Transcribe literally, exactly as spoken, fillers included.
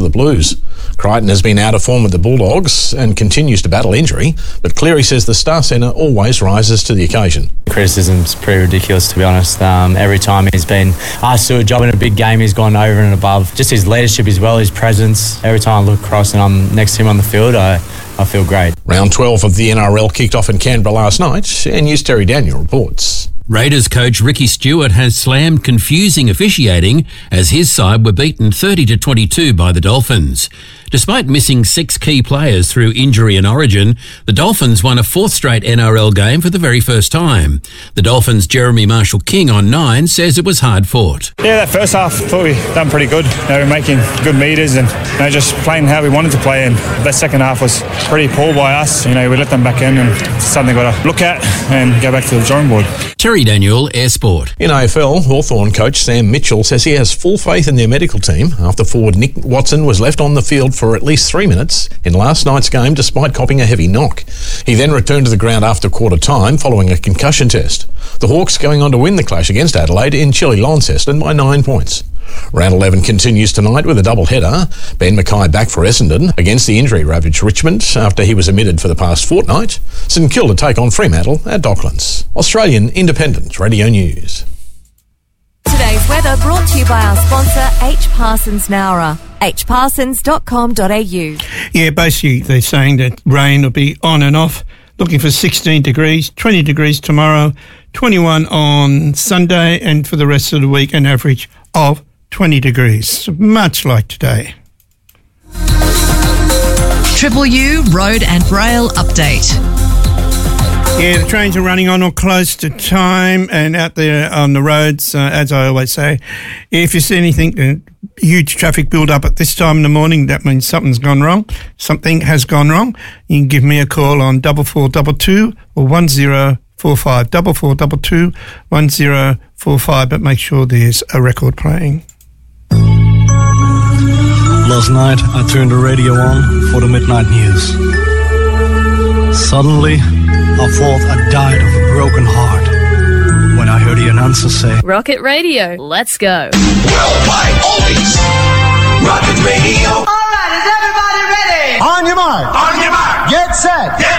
the Blues. Crichton has been out of form with the Bulldogs and continues to battle injury, but Cleary says the star centre always rises to the occasion. Criticism's pretty ridiculous, to be honest. Um, every time he's been asked to do a job in a big game, he's gone over and above. Just his leadership as well, his presence. Every time I look across and I'm next to him on the field, I, I feel great. Round twelve of the N R L kicked off in Canberra last night, and here's Terry Daniel reports. Raiders coach Ricky Stewart has slammed confusing officiating as his side were beaten thirty to twenty-two by the Dolphins. Despite missing six key players through injury and Origin, the Dolphins won a fourth straight N R L game for the very first time. The Dolphins' Jeremy Marshall-King on nine says it was hard fought. Yeah, that first half I thought we done pretty good. You know, we're making good meters and you know, just playing how we wanted to play. And that second half was pretty poor by us. You know, we let them back in, and it's something we've got to look at and go back to the drawing board. Terry Daniel, Air Sport. In A F L, Hawthorn coach Sam Mitchell says he has full faith in their medical team after forward Nick Watson was left on the field for at least three minutes in last night's game despite copping a heavy knock. He then returned to the ground after quarter time following a concussion test. The Hawks going on to win the clash against Adelaide in Chile Launceston by nine points. Round eleven continues tonight with a double-header. Ben Mackay back for Essendon against the injury-ravaged Richmond after he was omitted for the past fortnight. St Kilda take on Fremantle at Docklands. Australian Independent Radio News. Today's weather brought to you by our sponsor H Parsons Nowra. h parsons dot com dot a u. Yeah, basically they're saying that rain will be on and off. Looking for sixteen degrees, twenty degrees tomorrow, twenty-one on Sunday, and for the rest of the week an average of twenty degrees, much like today. Triple U Road and Rail Update. Yeah, the trains are running on or close to time and out there on the roads, uh, as I always say. If you see anything, uh, huge traffic build up at this time in the morning, that means something's gone wrong. Something has gone wrong. You can give me a call on double four double two or one zero four five, double four double two one zero four five, but make sure there's a record playing. Last night I turned the radio on for the midnight news. Suddenly I thought I died of a broken heart when I heard the announcer say, Rocket Radio, let's go. Worldwide oldies, Rocket Radio. All right, is everybody ready? On your mark. On your mark. Get set. Get